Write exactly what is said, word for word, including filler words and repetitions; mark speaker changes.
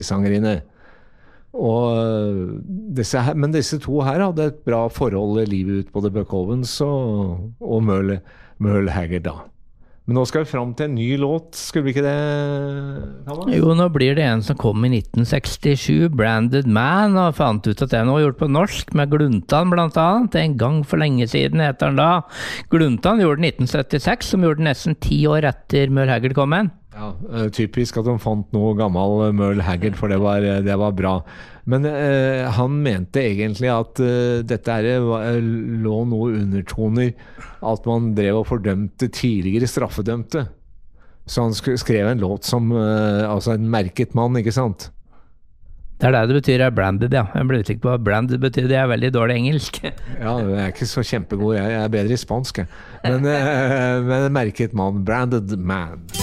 Speaker 1: sangerinne. Og disse her, men disse to her hadde et bra forhold livet ut, både Buck Owens og, og Merle, Merle Haggard da. Men nå skal vi frem til en ny låt, skulle vi ikke det, Thomas?
Speaker 2: Jo, nå blir det en som kom i nitten sekstisju, Branded Man, og fant ut at den var gjort på norsk, med Gluntan blant annet. En gang for lenge siden heter den da. Gluntan gjorde den i nitten syttiseks, som gjorde den nesten ti år etter Merle Haggard kom inn.
Speaker 1: Ja, typisk at de fant noe gammel Merle Haggard, for det var, det var bra. Men eh, han mente egentlig at eh, dette her var, lå noe undertoner, at man drev og fordømte tidligere straffedømte. Så han skrev en låt som eh, altså en merket mann, ikke sant?
Speaker 2: Det er det det betyr, er branded, ja. Jeg ble usikker på hva branded betyr, det er veldig dårlig engelsk.
Speaker 1: Ja, jeg er ikke så kjempegod, jeg er bedre i spansk. Men, eh, men merket mann, branded man.